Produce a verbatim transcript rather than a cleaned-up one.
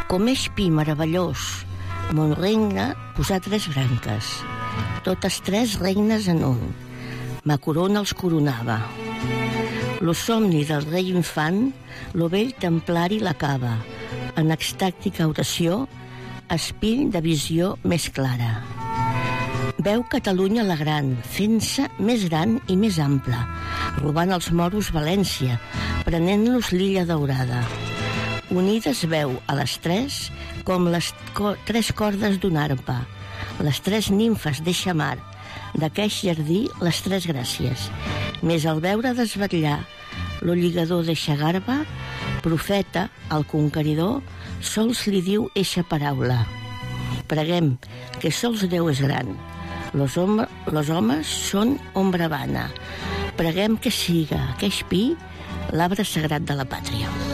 Com és pi meravellós, mon regne posà tres branques, totes tres regnes en un. Ma corona els coronava. Lo somni del rei infant, lo vell templari l'acaba. En extàctica oració, espill de visió més clara. Veu Catalunya la gran, fent-se més gran i més ampla, robant als moros València, prenent-los l'illa daurada. Unides veu a les tres com les co tres cordes d'una arpa, les tres nimfes d'eixa mar, d'aqueix jardí les tres gràcies. Més al veure desvetllar lo lligador d'eixa garba, profeta, al conqueridor, sols li diu eixa paraula. Preguem, que sols Déu és gran. Los, home, los homes són ombra vana. Preguem que siga aqueix pi l'arbre sagrat de la pàtria.